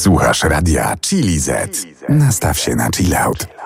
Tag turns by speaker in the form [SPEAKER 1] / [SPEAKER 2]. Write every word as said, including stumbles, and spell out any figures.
[SPEAKER 1] Słuchasz radia Chili Z. Nastaw się na chill out.